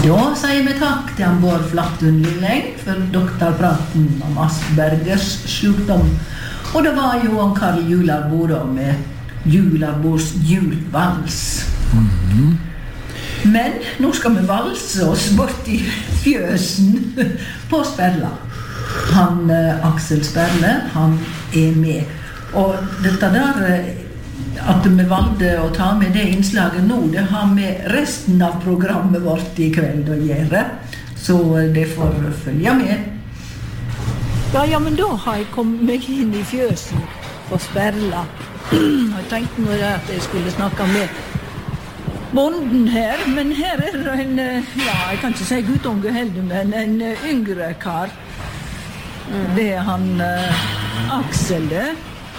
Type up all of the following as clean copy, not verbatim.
Ja, sier vi takk til han Bård Flattun Lilleng for doktorpraten om Aspergers sykdom. Og det var jo om Karl Jularbo da, med Jularbos julvals. Men nå skal vi valse oss bort i fjøsen på Sperla. Han Aksel Sperle, han med. Og dette der, at vi valgte å ta med det innslaget nå, det har med resten av programmet vårt i kveld å gjøre. Så det får følge med. Ja, men da har jeg kommet meg inn i fjøsen på Sperla. Jeg tenkte nå at jeg skulle snakke med bonden her, men her det en, ja, jeg kan ikke si guttunge heller, men en yngre kar. Det han Aksel det.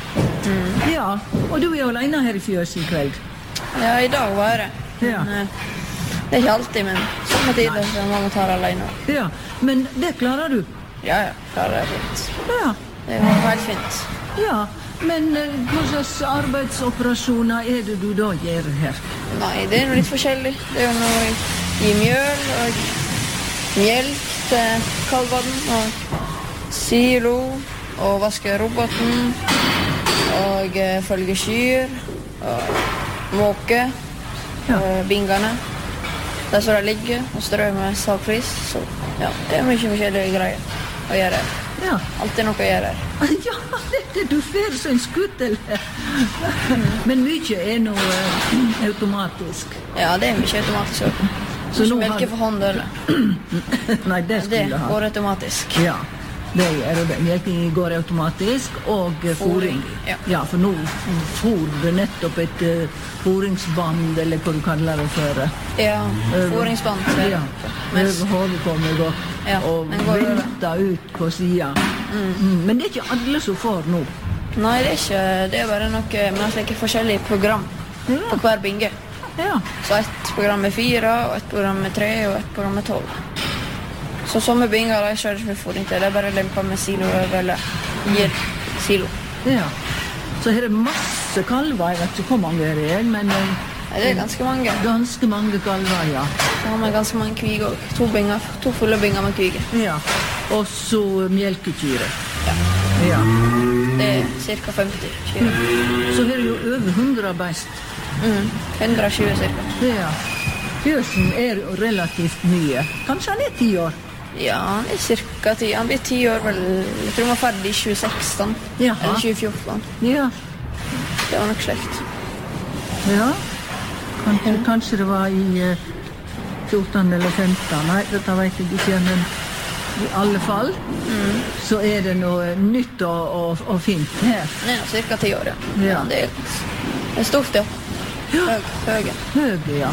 Ja, og du alene her i fjøsen i kveld? Ja, i dag var det. Ja. Men, det ikke alltid, men samme tid så mamma tar alene. Ja, men det klarer du? Ja, klarer det fint. Ja. Det var helt fint. Ja, men hva slags arbeidsoperasjoner det du da gjør her? Nei, det noe litt forskjellig. Det jo noe i mjøl og melk til kalvene, og silo, og vaske roboten, og følge kyr, og måke, bingene. Der så de ligger, og strø med saltflis. Så ja, det mye forskjellige greier å gjøre. Ja. Alltid noe å gjøre. Ja, det du fer som en skuttel. Men mye noe automatisk. Ja, det mye automatisk også. Så ikke melke for hånd, eller? Nei, det skulle du ha. Det går automatisk. Ja. Det det. Melking går automatisk, og fôring. Ja, for nå fôr du nettopp et fôringsband, eller hva du kaller det for. Ja, fôringsband. Ja, over hodet på meg, og velta ut på siden. Men det ikke alle som får nå. Nei, det ikke. Det bare noe med slike forskjellige program på hver binge. Ja. Så et program med 4, og et program med 3, og et program med 12. Så somme binger jeg kjører ikke med fôring til. Det bare lemper med silo eller gir silo. Ja. Så her masse kalver. Jeg vet ikke hvor mange det men det ganske mange. Ganske mange kalver, ja. Så har vi ganske mange kviger også. 2 fulle binger med kviger. Ja. Og så melkekyre. Ja. Det cirka 50 kyre. Så her jo over 100 beist. 120 cirka. Ja. Fjøsen jo relativt mye. Kanskje han 10 år? Ja, han cirka 10. Han blir 10 år, vel. Jeg tror han var ferdig i 2016. Eller 2014. Ja. Det var nok slekt. Ja. Kanskje det var i 14 eller 15. Nei, dette vet jeg ikke, men i alle fall så det noe nytt og fint her. Det jo cirka 10 år, ja. Det stort, ja. Høge, ja.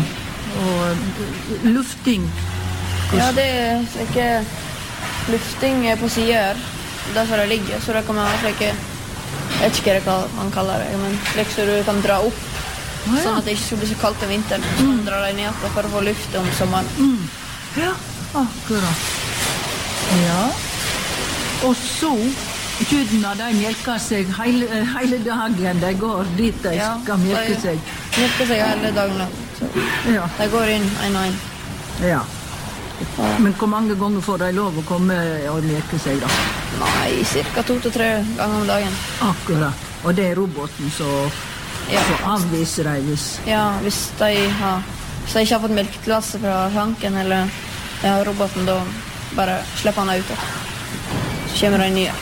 Og lufting. Ja, det ikke lufting på siden her. Der så det ligger, så det kan man ha slike, jeg vet ikke hva man kaller det, men slik så du kan dra opp, sånn at det ikke skal bli så kaldt om vinteren, så man drar deg ned for å få luft om sommeren. Ja, akkurat. Ja. Og så, kyrne, de melker seg hele dagen, de går dit de skal melke seg. Melker seg hele dagen, så de går inn en og en. Ja. Men hvor mange ganger får de lov å komme og melke seg da? Nei, cirka 2 til 3 ganger om dagen. Akkurat. Og det roboten så avviser de hvis... Ja, hvis de ikke har fått melketillatelse fra tanken eller roboten, da bare slipper han ut. Så kommer det en ny.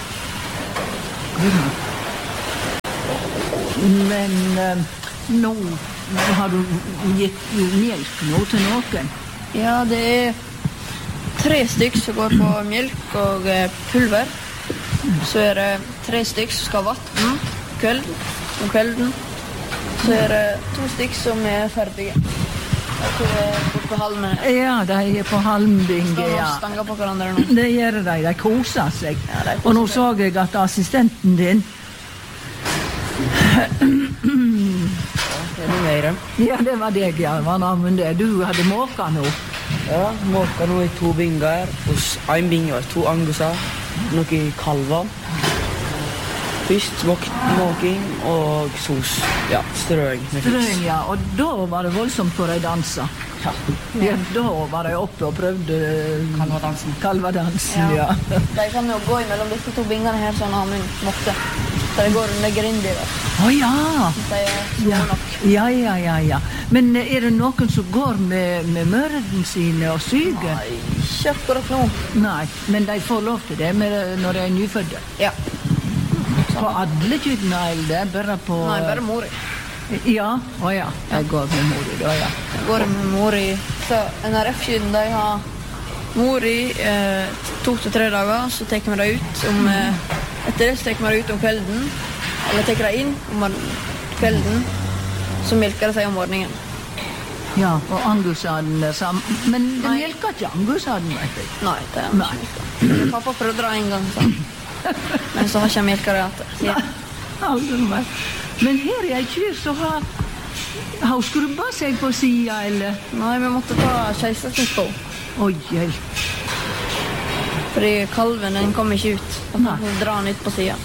Men nå har du gitt melk nå til noen? Ja, det 3 stykker som går på melk og pulver. Så det 3 stykker som skal ha vatten om kvelden. Så det 2 stykker som ferdige. Jeg tror det på halmen. Ja, de på halmbinge, ja. Stanger på hverandre nå. Det gjør de koser seg. Ja, og nå så jeg at assistenten din... Det mer. Ja, det var deg, ja. Men du hadde måka nå. Ja, måka nå i 2 binger, hos en binge og 2 anguser, noe kalver. Først måking og sos. Ja, strøing. Strøing, ja. Og da var det voldsomt for de dansa. Ja. Ja, da var de oppe og prøvde kalvadansen, ja. De kan jo gå imellom disse to bingene her sånn Amund måtte. Så de går under grindi der. Ja. De er små nok. Ja. Men er det noen som går med mørden sine og syger? Nei, ikke akkurat nå. Nei, men de får lov til det når de er nyfødde. Ja. På alle kyrne, eller bare på... Nei, bare mori. Ja, de går med mori da, ja. De går med mori. Så NRF-kyrne, de har mori 2 til 3 dager, så tar vi det ut om... Etter det tar vi det ut om kvelden, eller tar det inn om kvelden, så melker det seg om morgenen. Ja, og angusaden er sammen. Men det melker ikke angusaden, vet jeg. Nei, det er ikke. Pappa prøvde det en gang, sånn. Men så har ikke jeg melket det etter. Aldri. Men her er ei kyr som har skrubba seg på sida, eller? Nei, vi måtte ta keisersnitt på. Oi. Fordi kalven, den kom ikke ut. Da måtte vi dra den ut på sida.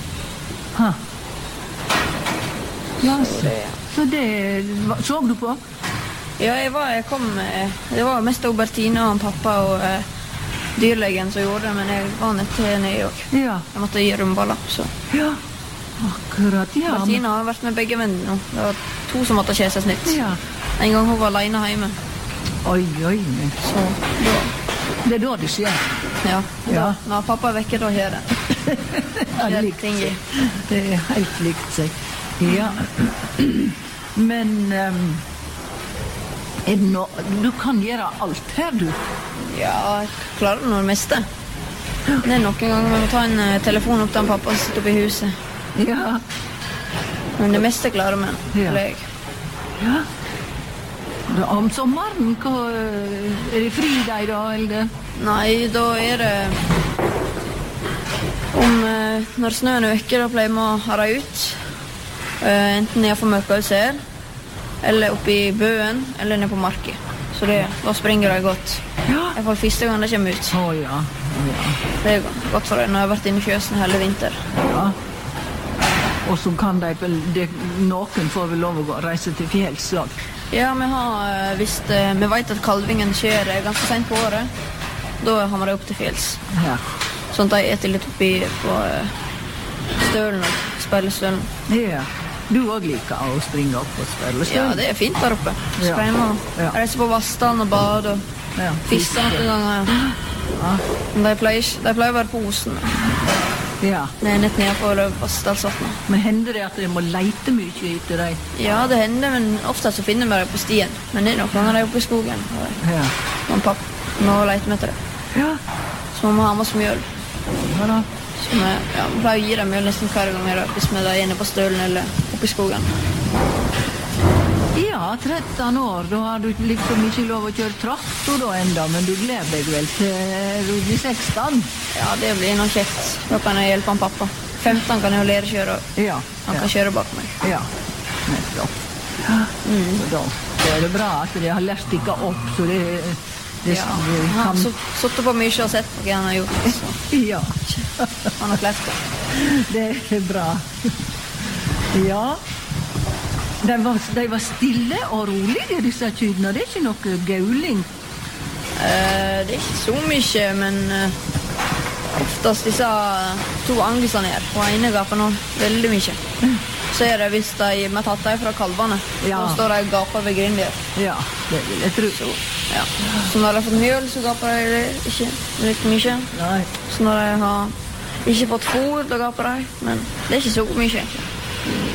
Ja, så det så du på? Ja, jeg kom det var mest Bertine og pappa og dyrlegen som gjorde det, men jeg var nede i år. Ja. Jeg måtte gi rumballer, så. Ja, akkurat, ja. Bertine har vært med begge vennene nå. Det var 2 som måtte keisersnitt. Ja. En gang hun var alene hjemme. Oi. Så da. Det er da det skjer. Ja. Ja. Når pappa er vekke, da skjer det. Det er helt likt seg. Ja. Men du kan gjøre alt her, du. Ja, jeg klarer det meste. Det er noen ganger vi må ta en telefon opp til pappa og sitte oppe i huset. Ja. Men det meste klarer vi. Ja. Eller jeg. Ja. Da, om sommeren, er det fri deg da, eller? Nei, da er det når snøen er vekke, da pleier vi å ha det ut. Enten nede for Møkkahuset, eller oppe i bøen, eller nede på marken. Så da springer de godt. Ja. Jeg får første gang det kommer ut. Ja. Det er godt for dem når jeg har vært inne i fjøsen hele vinter. Ja. Og så kan noen får vel lov å reise til fjells. Ja, vi vet at kalvingen skjer ganske sent på året. Da har vi det opp til fjells. Ja. Sånn at de etter litt oppi på stølen og speilestølen. Ja. Du også liker å springe opp på speilestølen? Ja, det er fint der oppe. Så kan jeg reise på Vassdalen og bade og fiske noen ganger. Ja. Men de pleier å være på Osen. Ja. Det er nett nede på Vassdalsvatnet. Men hender det at de må leite mye etter deg? Ja, det hender, men ofte så finner vi dem på stien. Men det er noen ganger de er oppe i skogen. Ja. Og pappa må leite med etter det. Ja. Så må vi ha med oss mjøl. Ja da. Så vi pleier å gi dem mjøl nesten hver gang hvis vi er inne på stølen eller oppe i skogen. Ja, 13 år, da har du liksom ikke lov å kjøre traktor da enda, men du gleder deg vel til du blir 16? Ja, det blir noe kjekt. Da kan jeg hjelpe han pappa. 15 kan jeg jo lære å kjøre, og han kan kjøre bak meg. Ja, nettopp. Så da er det bra at de har lært ikke opp, så han har suttet på mye og sett på hva han har gjort. Så. Ja. Han har lært det. Det er bra. Ja. De var stille og rolige, disse kyrne. Det er ikke noe gauling. Det er ikke så mye, men oftest disse 2 angusene her. Og ene gaper nå veldig mye. Så er det hvis de har tatt dem fra kalvene. Da står de og gaper ved grindet. Ja, det vil jeg tro. Så når de har fått mjøl, så gaper de ikke litt mye. Nei. Så når de har ikke fått fôr, da gaper de. Men det er ikke så mye.